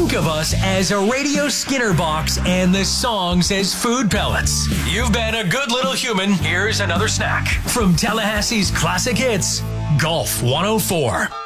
Think of us as a Radio Skinner box and the songs as food pellets. You've been a good little human. Here's another snack from Tallahassee's Classic Hits, Golf 104.